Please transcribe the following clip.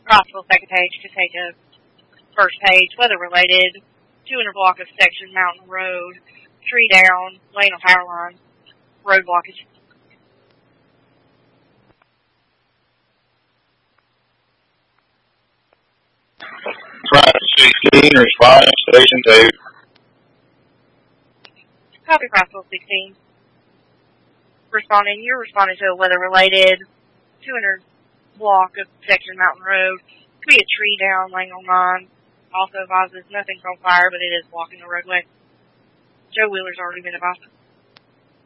Crossville, second page, Caseta, first page, weather related, 200 block of section Mountain Road, tree down, lane on power line, road blockage. Traffic 16, responding station 2. Copy Crossville 16. Responding, you're responding to a weather related, 200 block of section Mountain Road, could be a tree down, lane on line. Also advises nothing's on fire, but it is blocking the roadway. Joe Wheeler's already been advised.